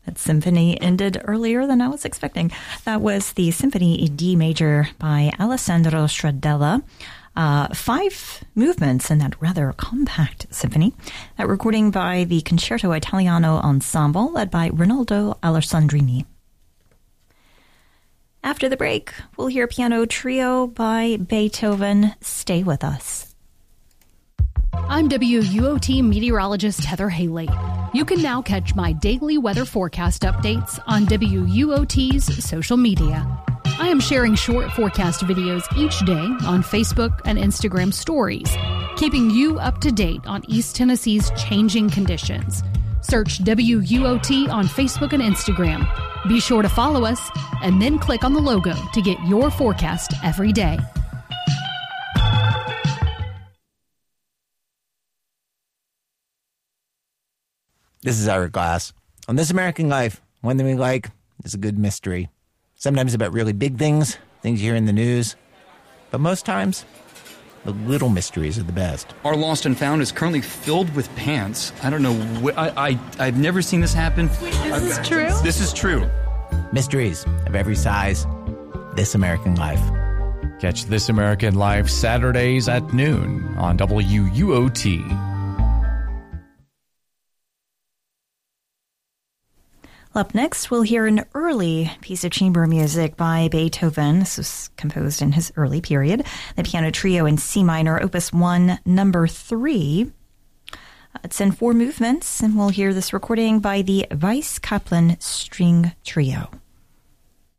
That symphony ended earlier than I was expecting. That was the Symphony in D major by Alessandro Stradella. 5 movements in that rather compact symphony. That recording by the Concerto Italiano Ensemble, led by Rinaldo Alessandrini. After the break, we'll hear a piano trio by Beethoven. Stay with us. I'm WUOT meteorologist Heather Haley. You can now catch my daily weather forecast updates on WUOT's social media. I am sharing short forecast videos each day on Facebook and Instagram stories, keeping you up to date on East Tennessee's changing conditions. Search WUOT on Facebook and Instagram. Be sure to follow us and then click on the logo to get your forecast every day. This is Ira Glass. On This American Life, one thing we like is a good mystery. Sometimes about really big things you hear in the news. But most times, the little mysteries are the best. Our Lost and Found is currently filled with pants. I don't know. I've never seen this happen. Wait, this is true? This is true. Mysteries of every size. This American Life. Catch This American Life Saturdays at noon on WUOT. Up next, we'll hear an early piece of chamber music by Beethoven. This was composed in his early period. The piano trio in C minor, Opus 1, number 3. It's in 4 movements, and we'll hear this recording by the Weiss Kaplan String Trio.